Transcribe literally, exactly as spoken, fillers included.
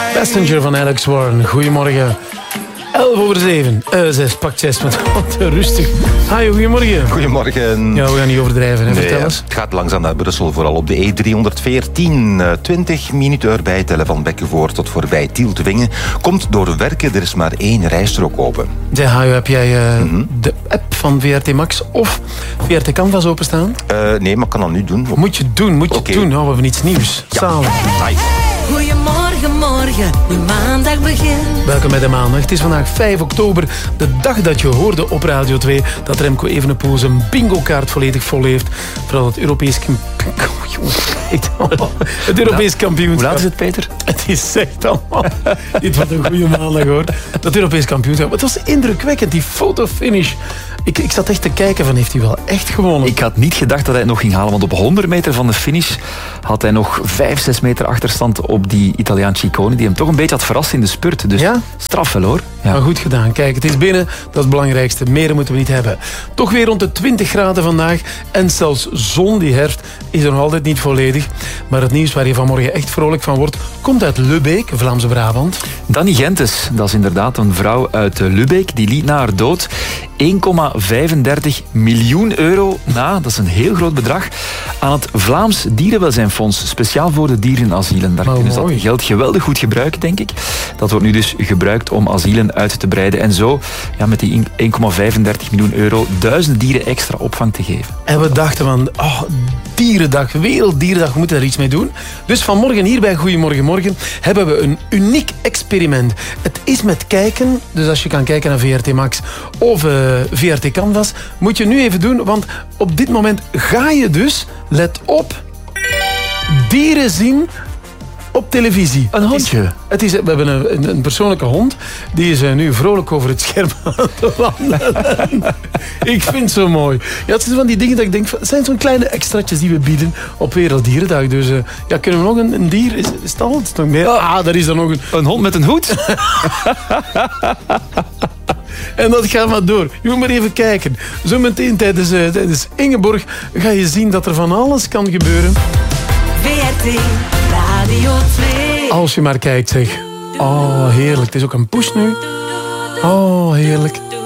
Passenger van Alex Warren. Goedemorgen. elf over zeven. Uh, zes, pak zes, want rustig. Hi, goedemorgen. Goedemorgen. Ja, we gaan niet overdrijven, hè. Nee, Vertel eens. Het gaat langzaam naar Brussel, vooral op de E driehonderdveertien. twintig minuten erbij tellen van Bekkenvoort tot voorbij Tieltwingen. Komt door werken, er is maar één rijstrook open. Zeg, Hajo, heb jij uh, mm-hmm. de app van V R T Max of V R T Canvas openstaan? Uh, nee, maar ik kan dat nu doen. Moet je doen, moet je okay. doen. Nou, we hebben iets nieuws. Ja. Zalig. Hi. Goedemorgen, morgen, de maandag begint. Welkom bij de maandag. Het is vandaag vijf oktober, de dag dat je hoorde op Radio twee dat Remco Evenepoel zijn bingo-kaart volledig vol heeft. Vooral het Europees Het Europees kampioenschap. Hoe laat is het, Peter? Het is echt allemaal... Dit was een goede maandag, hoor. Dat Europees kampioenschap. Het was indrukwekkend, die fotofinish. Ik, ik zat echt te kijken van, heeft hij wel echt gewonnen? Ik had niet gedacht dat hij het nog ging halen, want op honderd meter van de finish had hij nog vijf, zes meter achterstand op die Italiaan Ciccone, die hem toch een beetje had verrast in de spurt. Dus ja? Straf wel, hoor. Ja. Maar goed gedaan. Kijk, het is binnen. Dat is het belangrijkste. Meer moeten we niet hebben. Toch weer rond de twintig graden vandaag. En zelfs zon, die herfst, is er nog altijd niet volledig. Maar het nieuws waar je vanmorgen echt vrolijk van wordt, komt uit Lubbeek, Vlaamse Brabant. Dani Gentes, dat is inderdaad een vrouw uit Lubbeek, die liet na haar dood één komma vijfendertig miljoen euro na, dat is een heel groot bedrag, aan het Vlaams Dierenwelzijnfonds, speciaal voor de dierenasielen. Daar oh, kunnen ze dat geld geweldig goed gebruiken, denk ik. Dat wordt nu dus gebruikt om asielen uit te breiden en zo ja, met die één komma vijfendertig miljoen euro duizend dieren extra opvang te geven. En we dachten van, oh, Dierendag, Werelddierendag, we moeten daar iets mee doen. Dus vanmorgen hier bij Goedemorgen Morgen hebben we een uniek experiment. Het is met kijken, dus als je kan kijken naar V R T Max of uh, V R T Canvas, moet je nu even doen, want op dit moment ga je dus, let op, dieren zien op televisie. Een hondje? Het is, het is, we hebben een, een, een persoonlijke hond. Die is uh, nu vrolijk over het scherm aan het wandelen. Ik vind het zo mooi. Ja, het zijn van die dingen dat ik denk, het zijn zo'n kleine extraatjes die we bieden op Werelddierendag. Dus uh, ja, kunnen we nog een, een dier? Is, is het al? Is het nog meer? Ah, daar is er nog een... Een hond met een hoed? En dat gaat maar door. Je moet maar even kijken. Zometeen tijdens, uh, tijdens Ingeborg ga je zien dat er van alles kan gebeuren. V R T Radio twee. Als je maar kijkt, zeg. Oh, heerlijk. Het is ook een push nu. Oh, heerlijk.